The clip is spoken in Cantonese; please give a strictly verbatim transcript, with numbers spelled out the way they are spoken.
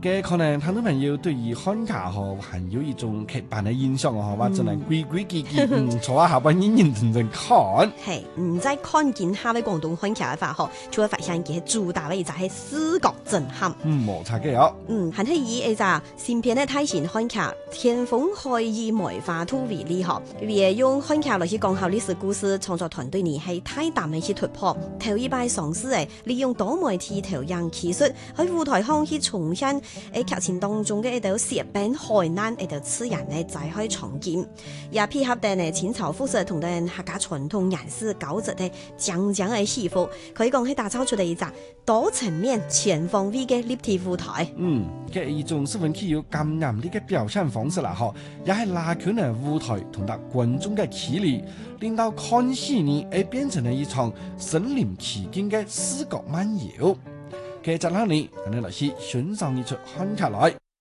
嘅可能聽眾朋友對於漢卡嗬還有一種刻板嘅印象哦，或者係規規矩矩，嗯，坐下下班認認真真看。 係唔再看見下位廣東漢卡嘅話嗬，就會發現佢主打嘅就係視覺震撼。 嗯，冇錯嘅哦。 嗯，係係以一隻新片嘅泰前漢卡天風海以梅花兔為例嗬，利用漢卡來去講下歷史故事，創作團隊呢係大膽嘅去突破，頭一擺嘗試誒利用多媒體投影技術喺舞台上去重現誒劇情當中嘅一道舌餅海南一道刺人咧再開重建，也配合定誒清朝風俗同人客家傳統顏色交織嘅講講嘅戲服，可以講係打造出嚟一隻多層面全方位嘅立體舞台。 嗯，嘅一種十分具有感染力嘅表現方式啦，嗬，也係拉近嘅舞台同埋觀眾嘅距離，令到看戲呢誒變成了一場身臨其境嘅視覺漫遊。嘅接下嚟，我哋嚟去欣賞一出漢卡來。